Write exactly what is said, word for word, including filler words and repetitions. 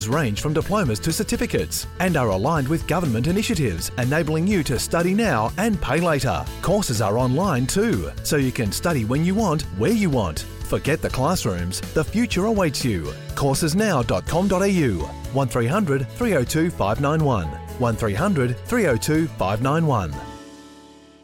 range from diplomas to certificates and are aligned with government initiatives, enabling you to study now and pay later. Courses are online too, so you can study when you want, where you want. Forget the classrooms, the future awaits you. courses now dot com dot a u, one three hundred three oh two five nine one, one three hundred three oh two five nine one.